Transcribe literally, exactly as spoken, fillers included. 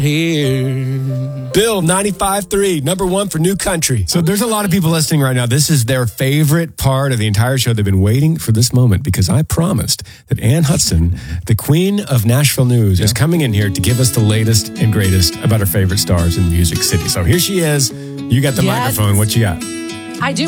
Here. Bill, ninety-five three, number one for New Country. So there's a lot of people listening right now. This is their favorite part of the entire show. They've been waiting for this moment because I promised that Ann Hudson, the queen of Nashville news, yeah. is coming in here to give us the latest and greatest about her favorite stars in Music City. So here she is. You got the yes. microphone. What you got? I do.